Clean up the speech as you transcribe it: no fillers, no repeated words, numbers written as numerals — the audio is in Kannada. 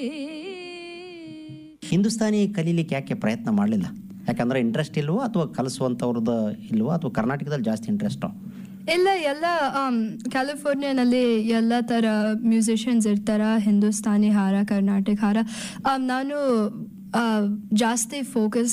ಹಿಂದೂಸ್ತಾನಿ ಕಲೀಲಿಕ್ಕೆ ಯಾಕೆ ಪ್ರಯತ್ನ ಮಾಡಲಿಲ್ಲ? ಯಾಕಂದ್ರೆ ಇಂಟ್ರೆಸ್ಟ್ ಇಲ್ವೋ ಅಥವಾ ಕಲಿಸುವಂಥವ್ರದ್ದು ಇಲ್ವೋ ಅಥವಾ ಕರ್ನಾಟಕದಲ್ಲಿ ಜಾಸ್ತಿ ಇಂಟ್ರೆಸ್ಟೋ? ಇಲ್ಲ, ಎಲ್ಲ ಕ್ಯಾಲಿಫೋರ್ನಿಯಾನಲ್ಲಿ ಎಲ್ಲ ಥರ ಮ್ಯೂಸಿಷಿಯನ್ಸ್ ಇರ್ತಾರೆ, ಹಿಂದೂಸ್ತಾನಿ ಹಾರ, ಕರ್ನಾಟಕ ಹಾರ. ನಾನು ಜಾಸ್ತಿ ಫೋಕಸ್